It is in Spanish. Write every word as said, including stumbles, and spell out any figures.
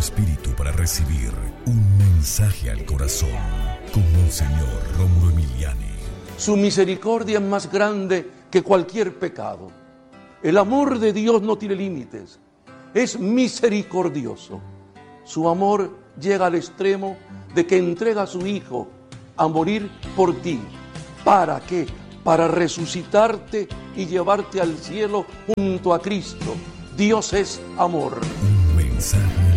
espíritu para recibir un mensaje al corazón con Monseñor Rómulo Emiliani. Su misericordia es más grande que cualquier pecado. El amor de Dios no tiene límites. Es misericordioso. Su amor llega al extremo de que entrega a su Hijo a morir por ti. ¿Para qué? Para resucitarte y llevarte al cielo junto a Cristo. Dios es amor. Un mensaje